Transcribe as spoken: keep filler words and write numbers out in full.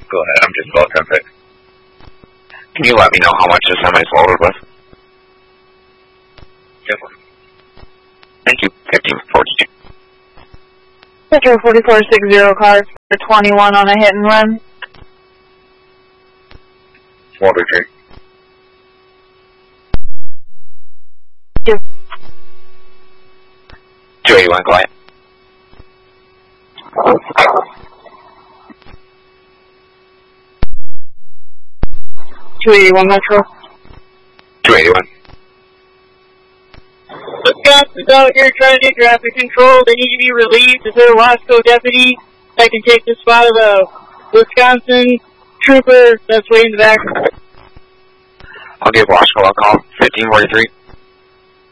Go ahead, I'm just about ten six. Can you let me know how much this semi is loaded with? Yes. Thank you. fifteen forty-two. Metro forty-four sixty, cars for twenty-one on a hit and run. one two three. Yep. two eighty-one, go ahead. two eighty-one Metro. two eighty-one. Wisconsin's out here trying to get traffic control. They need to be relieved. Is there a Wasco deputy that can take the spot of the Wisconsin trooper that's way in the back? I'll give Wasco a call. fifteen forty-three.